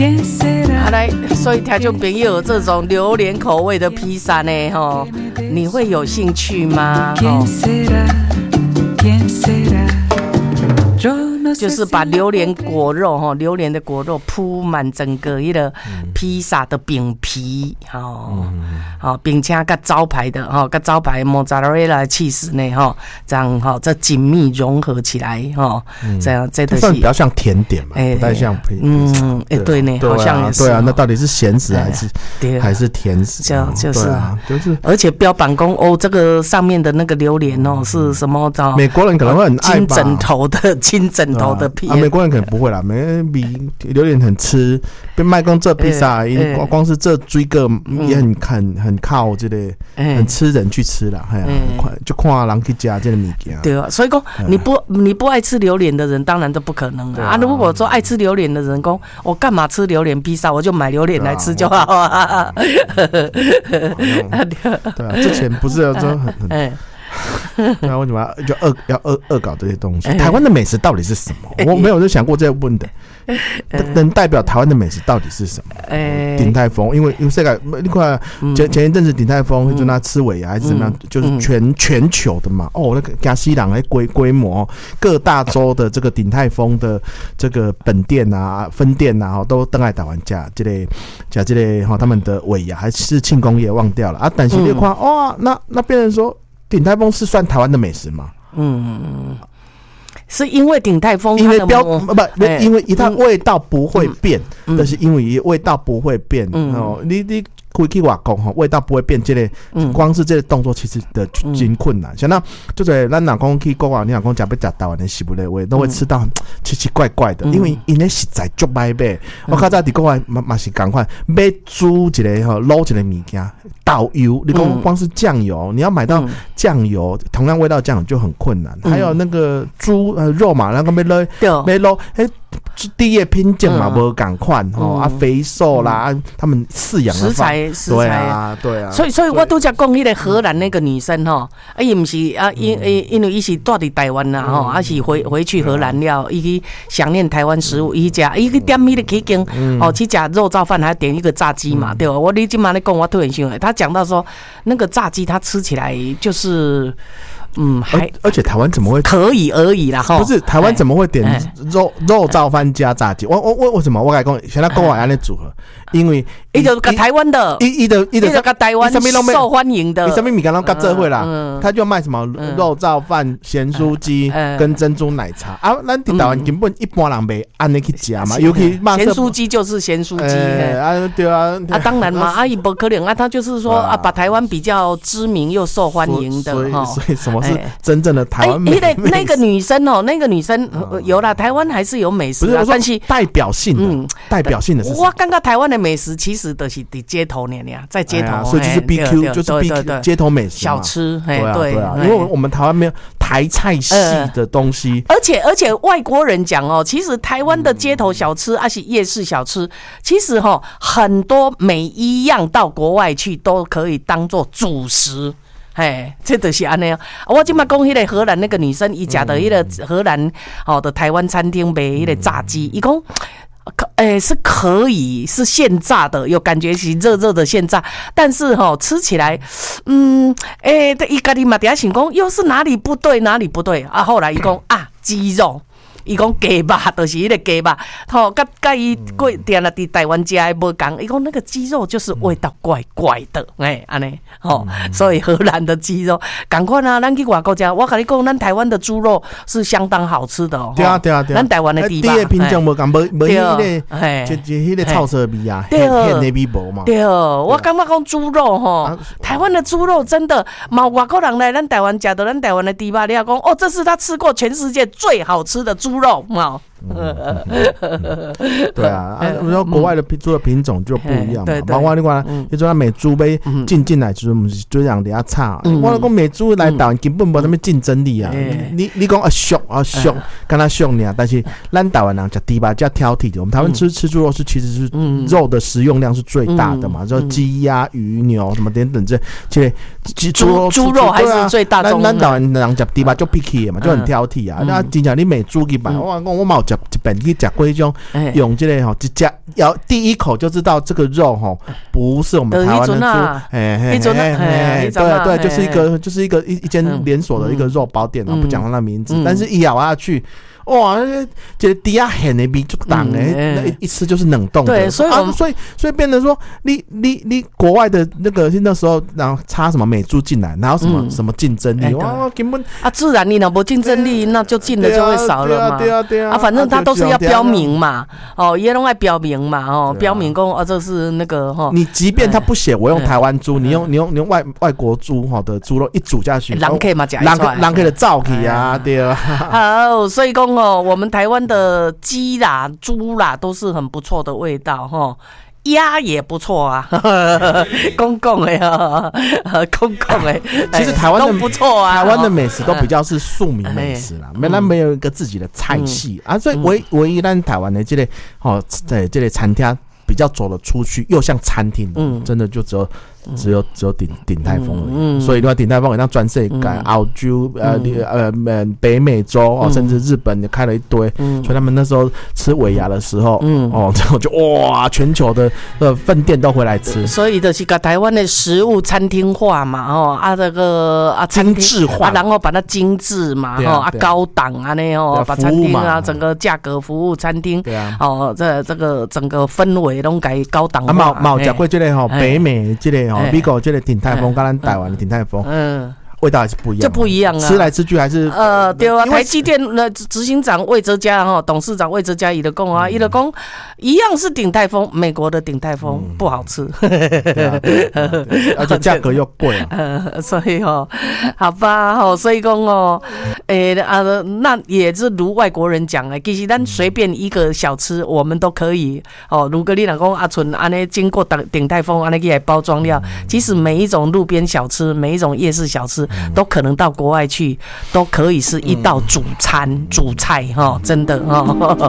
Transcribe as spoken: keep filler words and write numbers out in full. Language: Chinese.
好来，所以听众朋友，这种榴莲口味的披萨呢，吼，你会有兴趣吗？吼，就是把榴莲果肉哈，榴莲的果肉铺满整个一个披萨的饼皮，哦，好，并且跟招牌的哈，跟招牌莫扎雷拉起司呢哈，这样哈，这紧密融合起来哈，这样这都是比较像甜点嘛，不太像披萨。 嗯，哎，对呢，好像也是。 对啊，那到底是咸食还是还是甜食？ 就就是就是， 而且标榜公哦，这个上面的那个榴莲哦是什么？ 美国人可能会很爱吧， 金枕头的金枕头。的皮啊，美国人可能不会啦，美比榴莲很吃，被卖公这披萨，欸、光光是这追个也很很很靠这个，欸、很吃人去吃啦，哎呀、欸，就看人去加这个物件。 对啊，所以讲你不你不爱吃榴莲的人，当然都不可能啊。啊如果说爱吃榴莲的人，讲我干嘛吃榴莲披萨，我就买榴莲来吃就好啊。 对啊，之前不是说很很。那为什么就恶要恶恶搞这些东西？台湾的美食到底是什么？我没有就想过这问的，能代表台湾的美食到底是什么？鼎泰丰，因为因为这个你看前前一阵子鼎泰丰就那吃尾牙还是怎么样，就是全全球的嘛。哦，那个加西朗的规规模，各大洲的这个鼎泰丰的这个本店啊、分店啊，都登来台湾加这类加这类哈，他们的尾牙还是庆功宴忘掉了啊。但是你看哇，那那别人说。鼎泰丰是算台湾的美食吗？嗯， 是因为鼎泰丰因为标不不，因为它味道不会变，但、嗯、是因为味道不会变。嗯、哦，你你开去外国哈，味道不会变，这个、嗯、光是这个动作其实的真困难。像那就是咱若讲去国外，你若讲食要食台湾的食物类味，都会吃到奇奇怪怪的，嗯、因为因为实在足歹买。我较早伫国外嘛嘛是同款，买煮一个吼捞一个物件，导油，你讲光是酱油，你要买到酱油，同样味道酱油就很困难。还有那个猪呃肉嘛，那个要捞要捞，哎。第一品种嘛，无同款吼啊，肥瘦啦，嗯、他们饲养食材，食材对啊，对啊。 所以，所以我都在讲迄个荷兰那个女生吼，啊，伊毋是啊，因因为伊是住伫台湾啦吼，啊是回回去荷兰了，伊去想念台湾食物，伊食伊去点迄个起经哦，去食肉燥饭，还点一个炸鸡嘛，对吧？我你今嘛咧讲，我突然想，他讲到说那个炸鸡，他吃起来就是。嗯，还而且台湾怎么会可以而已啦？哈， 不是台湾怎么会点肉肉燥饭加炸鸡？我我我为什么我来讲？现在跟我安尼组合，因为伊就个台湾的， 伊伊的伊的个台湾受欢迎的， 你什么米干拢甲这会啦？他就卖什么肉燥饭、咸酥鸡跟珍珠奶茶啊！咱伫台湾根本一般人袂安尼去食嘛，尤其咸酥鸡就是咸酥鸡啊，对啊， 啊当然嘛，啊伊不可能啊，他就是说啊，把台湾比较知名又受欢迎的哈，所以什么？是真正的台湾美食。 哎，那个女生哦，那个女生有啦，台湾还是有美食啊，但是代表性的，代表性的是什么？ 我刚刚台湾的美食其实都是在街头呢呀，在街头， 所以就是 B Q， 就是 B Q 街头美食小吃， 对啊，对啊，因为我们台湾没有台菜系的东西， 而且而且外国人讲哦，其实台湾的街头小吃，而且夜市小吃，其实哈很多每一样到国外去都可以当做主食。哎，这就是安尼啊！我今麦讲迄个荷兰那个女生，伊食的迄个荷兰好的台湾餐厅卖迄个炸鸡，伊讲，诶是可以是现炸的，有感觉是热热的现炸，但是哈、喔、吃起来，嗯，诶，伊家己嘛底下想讲，又是哪里不对哪里不对啊？后来伊讲啊，鸡肉。伊讲鸡肉，就是迄个鸡肉，吼，甲甲伊过定了伫台湾食的无共。伊讲那个鸡肉就是味道怪怪的，哎，安尼，吼，所以荷兰的鸡肉，赶快啊，咱去外国食。我跟你讲，咱台湾的猪肉是相当好吃的哦。 对啊，对啊，对啊。 咱台湾的猪肉， 第一品种无共，无无迄个，就就迄个臭色味啊， 对哦，那味无嘛。 对哦，我感觉讲猪肉吼，台湾的猪肉真的，嘛外国人来咱台湾食到咱台湾的猪肉，你要讲哦，这是他吃过全世界最好吃的猪肉嘛。 对啊，啊，然后国外的猪的品种就不一样嘛。包括你看，你说美猪被进进来，就是不是就这样比较差。我讲美猪来台湾根本没什么竞争力啊。你你讲啊俗啊俗，跟他俗呢，但是咱台湾人吃猪吧，较挑剔的。我们台湾吃吃猪肉是其实是肉的食用量是最大的嘛，就鸡鸭鱼牛什么等等这这猪肉猪肉还是最大宗。 咱台湾人吃猪吧就 picky 嘛，就很挑剔啊。那真正你美猪几百，我讲我冇。 食一遍去食过迄种用这个吼，一食咬第一口就知道这个肉吼不是我们台湾的猪，哎哎哎，对啊对，就是一个就是一个一一间连锁的一个肉包店，我不讲它的名字，但是一咬下去。哇，这个低压很的比足档哎，那一吃就是冷冻的。对，所以啊，所以所以变成说，你你你国外的那个那时候，然后插什么美猪进来，然后什么、嗯、什么竞争力，哇，根本啊，自然你若无竞争力，那就进的就会少了嘛。 对啊，对啊， 啊，反正他都是要标明嘛，哦，也拢爱标明嘛，哦，标明讲哦，这是那个哈。 你即便他不写我用台湾猪，你用你用你用外外国猪哈的猪肉一煮下去， 人可以嘛吃， 人人可以的造起啊，对啊。 好，所以讲。哦，我们台湾的鸡啦、猪啦都是很不错的味道哈，鸭也不错啊，公共的啊，公共的， 其实台湾的都不错啊， 台湾的美食都比较是庶民美食啦，没那没有一个自己的菜系啊，所以唯唯一咱台湾的这类哦，在这类餐厅比较走得出去，又像餐厅，嗯，真的就只有。只有只有鼎鼎泰丰而已，嗯、所以的话，鼎泰丰好像全世界、澳洲、呃呃呃北美洲哦，嗯、甚至日本也开了一堆，嗯、所以他们那时候吃尾牙的时候，嗯、哦，然后就哇，全球的呃分店都回来吃， 所以就是把台湾的食物餐厅化嘛，哦啊这个啊精致化、 啊，然后把它精致嘛，哦啊高档啊那哦，把餐厅啊整个价格服务餐厅，对啊，哦这这个整个氛围都改高档化。 啊，冇冇食过这个吼北美这个。美国这个鼎泰丰，跟咱台湾的鼎泰丰，嗯，味道还是不一样， 就不一样啊。 吃来吃去还是呃，对啊。台积电的执行长魏哲家哈，董事长魏哲家伊的讲啊，伊的讲一样是鼎泰丰，美国的鼎泰丰不好吃， 而且价格又贵啊。 呃，所以哦，好吧，哦，所以讲哦，诶啊，那也是如外国人讲的，其实咱随便一个小吃，我们都可以哦。如果你若讲阿纯安尼经过鼎泰丰安尼去来包装料，其实每一种路边小吃，每一种夜市小吃。都可能到国外去，都可以是一道主餐、主菜哈，真的哈。